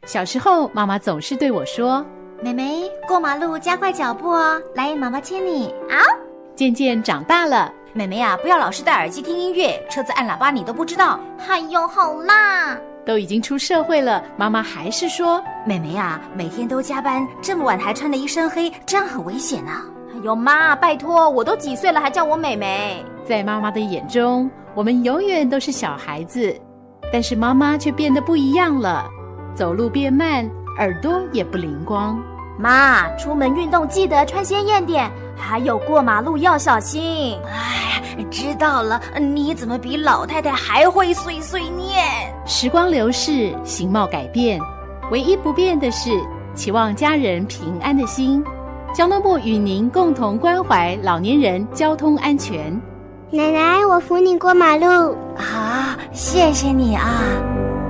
小时候，妈妈总是对我说：“ 妹妹，过马路加快脚步哦，来，妈妈牵你。”啊！ 渐渐长大了， 妹妹啊，不要老是戴耳机听音乐，车子按喇叭你都不知道。哎呦，好啦！ 都已经出社会了，妈妈还是说：“ 妹妹啊，每天都加班，这么晚还穿得一身黑，这样很危险啊！” 哎呦妈，拜托，我都几岁了还叫我妹妹？ 在妈妈的眼中，我们永远都是小孩子，但是妈妈却变得不一样了，走路变慢，耳朵也不灵光。 妈，出门运动记得穿鲜艳点，还有过马路要小心。 哎，知道了，你怎么比老太太还会碎碎念？ 时光流逝，形貌改变，唯一不变的是期望家人平安的心。交通部与您共同关怀老年人交通安全。 奶奶，我扶你过马路。 啊，谢谢你啊。